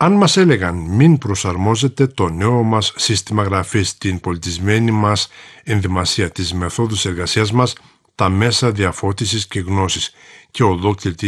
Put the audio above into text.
Αν μας έλεγαν μην προσαρμόζεται το νέο μας σύστημα γραφής στην πολιτισμένη μας ενδυμασία της μεθόδους εργασίας μας, τα μέσα διαφώτισης και γνώσης και ολόκληρη